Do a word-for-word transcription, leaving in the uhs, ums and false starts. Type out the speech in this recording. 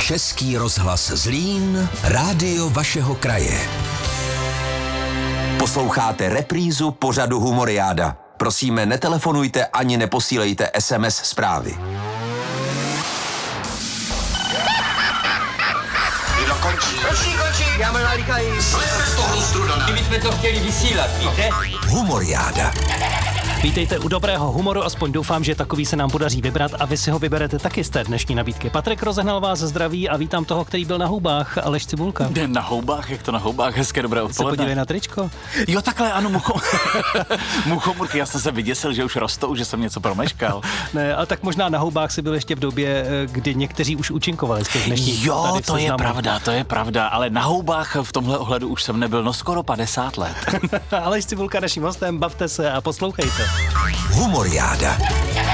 Český rozhlas Zlín, rádio vašeho kraje. Posloucháte reprízu pořadu Humoriáda. Prosíme, netelefonujte ani neposílejte es em es zprávy. Končí. Končí, končí. Já mám nalíkají. Slezme z toho strudana. My jsme to chtěli vysílat, víte? Humoriáda. Vítejte u dobrého humoru, aspoň doufám, že takový se nám podaří vybrat a vy si ho vyberete taky z té dnešní nabídky. Patrik Rozehnal vás zdraví a vítám toho, který byl na houbách, Aleš Cibulka. Den na houbách, jak to na houbách, hezké dobré odpoledne. Se podívej na tričko. Jo, takhle, ano, muchom... muchomurky, já jsem se vyděsil, že už rostou, že jsem něco promeškal. Ne, a tak možná na houbách si byl ještě v době, kdy někteří už účinkovali z těch dnešních. Jo, to je pravda, to je pravda, ale na houbách v tomhle ohledu už jsem nebyl, no skoro padesát let. Aleš Cibulka naším hostem, bavte se a poslouchejte. Humoriáda.